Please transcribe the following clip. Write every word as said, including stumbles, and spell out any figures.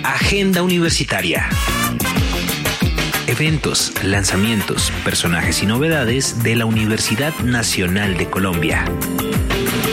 Agenda Universitaria. Eventos, lanzamientos, personajes y novedades de la Universidad Nacional de Colombia.